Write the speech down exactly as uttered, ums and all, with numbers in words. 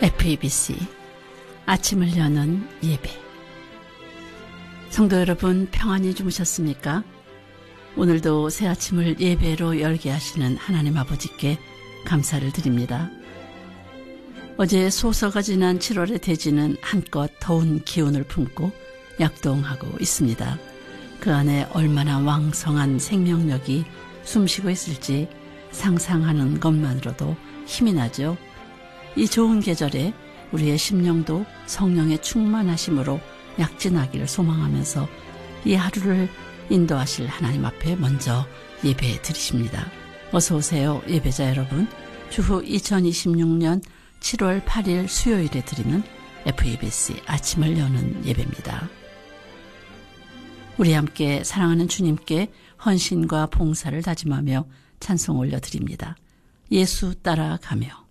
에프이비씨 아침을 여는 예배. 성도 여러분, 평안히 주무셨습니까? 오늘도 새 아침을 예배로 열게 하시는 하나님 아버지께 감사를 드립니다. 어제 소서가 지난 칠월의 대지는 한껏 더운 기운을 품고 약동하고 있습니다. 그 안에 얼마나 왕성한 생명력이 숨쉬고 있을지 상상하는 것만으로도 힘이 나죠. 이 좋은 계절에 우리의 심령도 성령의 충만하심으로 약진하기를 소망하면서 이 하루를 인도하실 하나님 앞에 먼저 예배 드리십니다. 어서 오세요, 예배자 여러분. 주후 이천이십육 년 칠월 팔일 수요일에 드리는 에프이비씨 아침을 여는 예배입니다. 우리 함께 사랑하는 주님께 헌신과 봉사를 다짐하며 찬송 올려드립니다. 예수 따라가며.